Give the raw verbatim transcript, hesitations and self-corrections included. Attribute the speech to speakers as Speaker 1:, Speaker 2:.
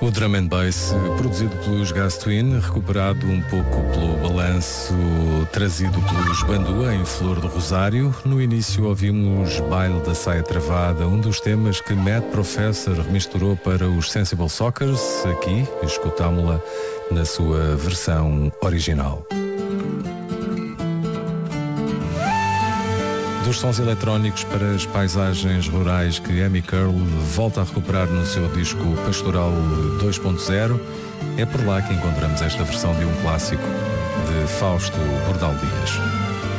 Speaker 1: O drum and bass, produzido pelos Gas Twin, recuperado um pouco pelo balanço trazido pelos Bandua em Flor do Rosário. No início ouvimos Baile da Saia Travada, um dos temas que Mad Professor remisturou para os Sensible Sockers. Aqui escutámo-la na sua versão original. Dos sons eletrónicos para as paisagens rurais que Amy Curl volta a recuperar no seu disco Pastoral dois ponto zero, é por lá que encontramos esta versão de um clássico de Fausto Bordal Dias.